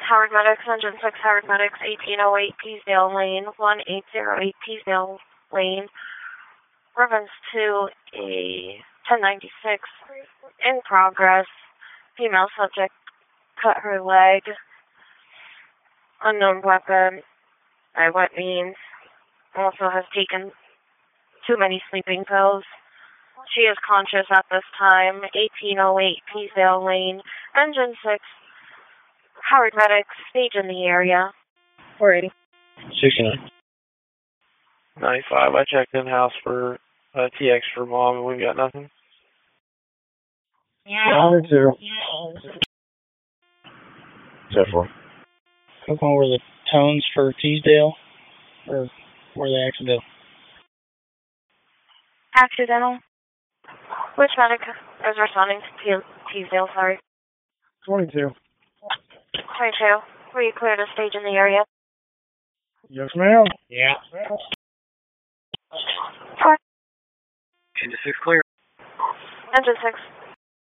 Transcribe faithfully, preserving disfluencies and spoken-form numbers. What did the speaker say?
Howard Medics, Engine six Howard Medics, eighteen oh eight Peasdale Lane, one eight oh eight Peasdale Lane. Reference to a ten ninety-six in progress. Female subject cut her leg. Unknown weapon. By what means? Also has taken too many sleeping pills. She is conscious at this time. eighteen oh eight Peasdale Lane. Engine six Howard Medics, stage in the area. four eighty. sixty-nine. ninety-five, I checked in-house for uh, T X for mom, and we've got nothing. Number two. ten four. Click on where the tones for Teasdale, or where they accidental. Accidental. Which medic is responding to Teasdale, sorry? twenty-two. twenty-two. Were you clear to stage in the area? Yes, ma'am. Yeah. Four. Engine six clear. Engine six.